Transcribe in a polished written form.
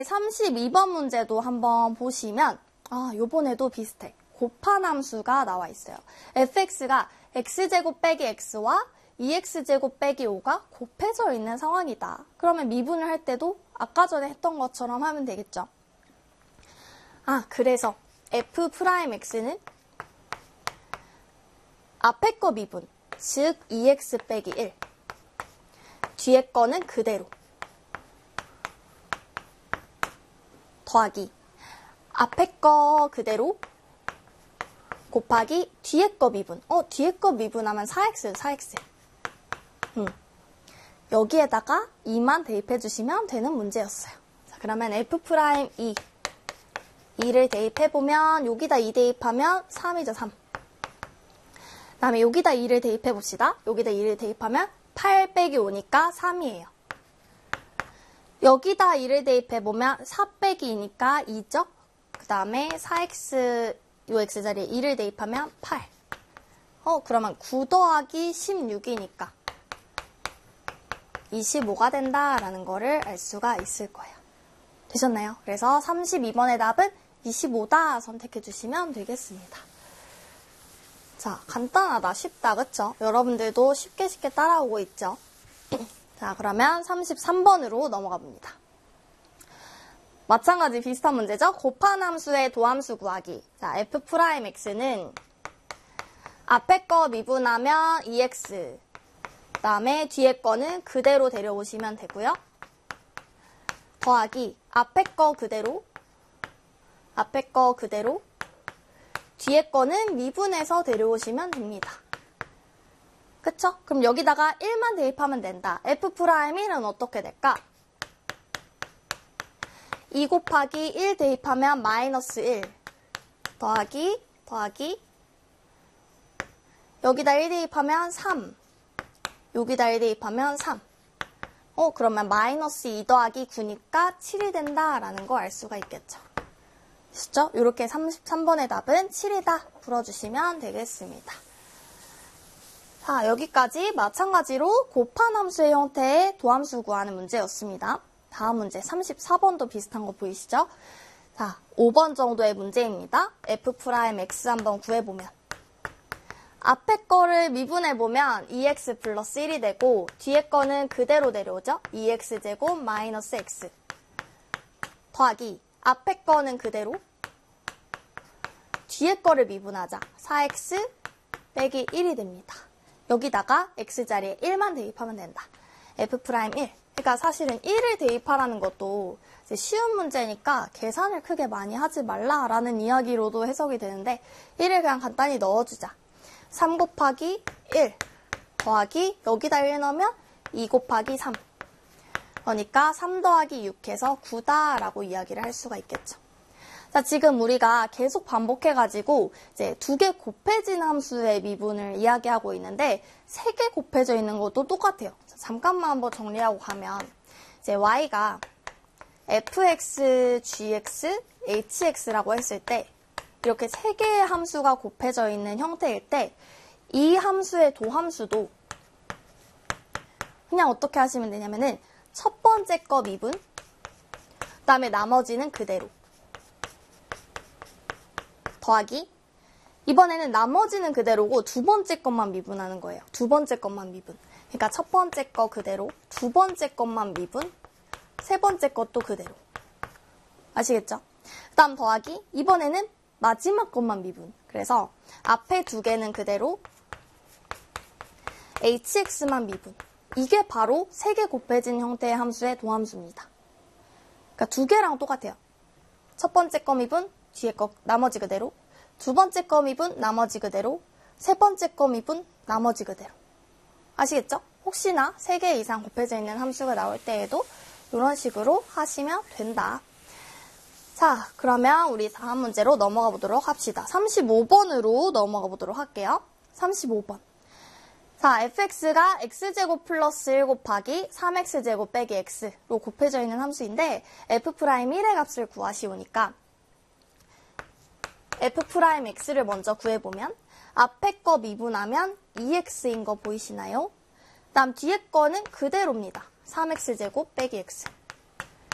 32번 문제도 한번 보시면 요번에도 비슷해. 곱한 함수가 나와 있어요. fx가 x제곱 빼기 x와 2x제곱 빼기 5가 곱해져 있는 상황이다. 그러면 미분을 할 때도 아까 전에 했던 것처럼 하면 되겠죠. 그래서 f'x는 앞에 거 미분, 즉 2x 빼기 1, 뒤에 거는 그대로 더하기 앞에 거 그대로 곱하기 뒤에 거 미분. 뒤에 거 미분하면 4x. 여기에다가 2만 대입해 주시면 되는 문제였어요. 자, 그러면 f'2, 2를 대입해보면 여기다 2 대입하면 3이죠, 3. 그 다음에 여기다 2를 대입해봅시다. 여기다 2를 대입하면 8 빼기 5니까 3이에요. 여기다 2를 대입해보면 4 빼기 2니까 2죠? 그 다음에 4x, 요 x자리에 2를 대입하면 8. 그러면 9 더하기 16이니까 25가 된다라는 거를 알 수가 있을 거예요. 되셨나요? 그래서 32번의 답은 25다 선택해 주시면 되겠습니다. 자, 간단하다, 쉽다, 그쵸? 여러분들도 쉽게 따라오고 있죠? 자, 그러면 33번으로 넘어가 봅니다. 마찬가지 비슷한 문제죠? 곱한 함수의 도함수 구하기. 자, f'x는 앞에 거 미분하면 2x, 그 다음에 뒤에 거는 그대로 데려오시면 되고요. 더하기 앞에 거 그대로, 뒤에 거는 미분해서 데려오시면 됩니다. 그쵸? 그럼 여기다가 1만 대입하면 된다. f'1은 어떻게 될까? 2 곱하기 1 대입하면 마이너스 1 더하기 여기다 1 대입하면 3, 여기다 1 대입하면 3. 그러면 마이너스 2 더하기 9니까 7이 된다라는 거 알 수가 있겠죠. 아시죠? 이렇게 33번의 답은 7이다 풀어주시면 되겠습니다. 자, 여기까지 마찬가지로 곱한 함수의 형태의 도함수 구하는 문제였습니다. 다음 문제 34번도 비슷한 거 보이시죠? 자, 5번 정도의 문제입니다. f'x 한번 구해보면 앞에 거를 미분해보면 2x 플러스 1이 되고 뒤에 거는 그대로 내려오죠? 2x제곱 마이너스 x 더하기 앞에 거는 그대로 뒤에 거를 미분하자 4x 빼기 1이 됩니다. 여기다가 x자리에 1만 대입하면 된다. f'1. 그러니까 사실은 1을 대입하라는 것도 이제 쉬운 문제니까 계산을 크게 많이 하지 말라라는 이야기로도 해석이 되는데 1을 그냥 간단히 넣어주자. 3 곱하기 1 더하기 여기다 1 넣으면 2 곱하기 3. 그러니까 3 더하기 6해서 9다라고 이야기를 할 수가 있겠죠. 자, 지금 우리가 계속 반복해가지고 이제 2개 곱해진 함수의 미분을 이야기하고 있는데 3개 곱해져 있는 것도 똑같아요. 자, 잠깐만 한번 정리하고 가면 이제 y가 fx, gx, hx라고 했을 때 이렇게 3개의 함수가 곱해져 있는 형태일 때 이 함수의 도함수도 그냥 어떻게 하시면 되냐면은 첫 번째 거 미분, 그 다음에 나머지는 그대로 더하기 이번에는 나머지는 그대로고 두 번째 것만 미분하는 거예요. 두 번째 것만 미분. 그러니까 첫 번째 거 그대로, 두 번째 것만 미분, 세 번째 것도 그대로. 아시겠죠? 그 다음 더하기 이번에는 마지막 것만 미분. 그래서 앞에 2개는 그대로 hx만 미분. 이게 바로 3개 곱해진 형태의 함수의 도함수입니다. 그러니까 2개랑 똑같아요. 첫 번째 거 미분, 뒤에 거 나머지 그대로, 두 번째 거 미분, 나머지 그대로, 세 번째 거 미분, 나머지 그대로. 아시겠죠? 혹시나 3개 이상 곱해져 있는 함수가 나올 때에도 이런 식으로 하시면 된다. 자, 그러면 우리 다음 문제로 넘어가 보도록 합시다. 35번으로 넘어가 보도록 할게요. 35번. 자, fx가 x제곱 플러스 1 곱하기 3x제곱 빼기 x로 곱해져 있는 함수인데 f'1의 값을 구하시오니까 f'x를 먼저 구해보면 앞에 거 미분하면 2x인 거 보이시나요? 다음 뒤에 거는 그대로입니다. 3x제곱 빼기 x.